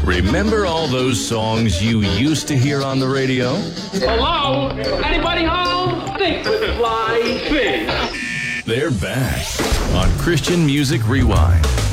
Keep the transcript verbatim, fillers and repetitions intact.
Remember all those songs you used to hear on the radio? Hello? Anybody home? Think with flying fish. They're back on Christian Music Rewind.